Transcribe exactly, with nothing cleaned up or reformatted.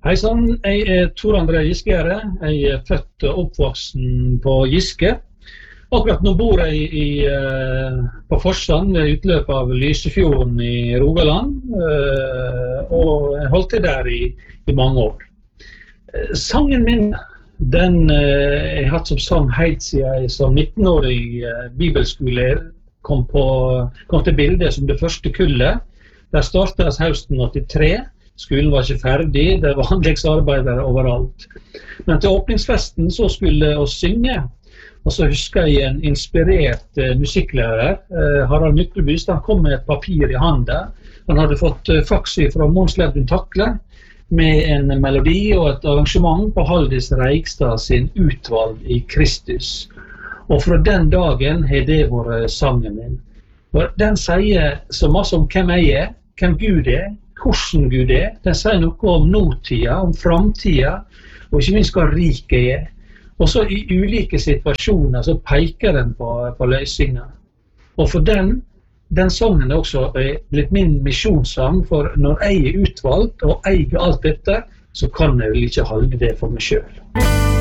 Hei sann, jeg er Tor André Giskegjerde. Jeg er født og oppvoksen på Giske. Akkurat nå bor jeg i, på Forsand ved utløpet av Lysefjorden i Rogaland, og jeg holdt til der i, i mange år. Sangen min, den jeg har hatt som sang helt siden jeg som nittenårig bibelskolelærer kom, på, kom til bildet som det første kullet. Der startet høsten åttitre. Skolen var ikke ferdig, det var anleggsarbeidere overalt. Men til åpningsfesten så skulle vi synge, og så husker jeg en inspirert eh, musikklærer, eh, Harald Myklebust. Han kom med et papir i handen. Han hadde fått eh, faks fra Mons Ledvin Takle med en melodi og et arrangement på Haldis Reigstad sin Utvalg i Kristus. Og fra den dagen har det vært sangen min. Og den sier så masse om hvem jeg er, hvem Gud er, hvordan Gud er. Den sier noe om nåtida, om framtida, og ikke minst hva rik jeg er. Og så i ulike situasjoner så peker den på, på løsninger. Og for den, den sangen er også blitt min misjonssang, for når jeg er utvalgt og eier alt dette, så kan jeg vel ikke holde det for meg selv.